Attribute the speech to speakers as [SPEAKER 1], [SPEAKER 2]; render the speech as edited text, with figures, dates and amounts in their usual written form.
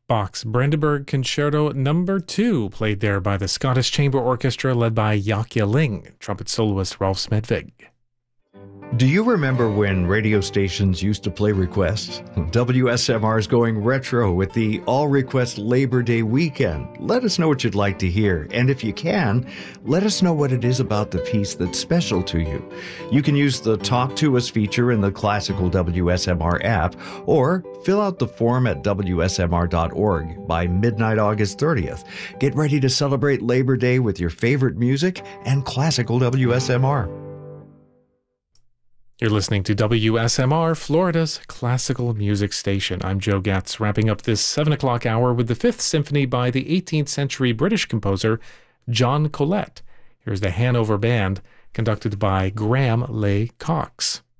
[SPEAKER 1] Bach's Brandenburg Concerto No. 2, played there by the Scottish Chamber Orchestra led by Jaakje Ling, trumpet soloist Rolf Smedvig.
[SPEAKER 2] Do you remember when radio stations used to play requests? WSMR is going retro with the All Request Labor Day weekend. Let us know what you'd like to hear, and if you can, let us know what it is about the piece that's special to you. You can use the Talk to Us feature in the classical WSMR app, or fill out the form at WSMR.org by midnight August 30th. Get ready to celebrate Labor Day with your favorite music and classical WSMR.
[SPEAKER 1] You're listening to WSMR, Florida's classical music station. I'm Joe Gatz, wrapping up this 7 o'clock hour with the Fifth Symphony by the 18th century British composer John Collette. Here's the Hanover Band, conducted by Graham Leigh Cox.